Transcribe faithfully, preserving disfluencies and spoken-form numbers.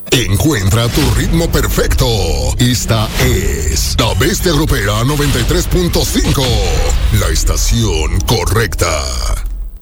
Encuentra tu ritmo perfecto. Esta es La Bestia Grupera noventa y tres punto cinco, la estación correcta.